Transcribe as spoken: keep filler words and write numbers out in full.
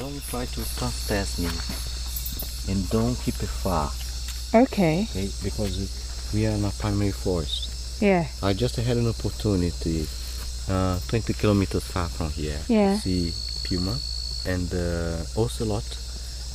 Don't try to test me, and don't keep it far. Okay. Okay, because we are in a primary forest. Yeah. I just had an opportunity, uh, twenty kilometers far from here, Yeah. to see puma and uh, ocelot